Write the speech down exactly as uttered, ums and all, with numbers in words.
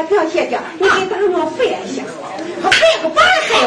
表姐姐，你给咱们费了些，还费个板还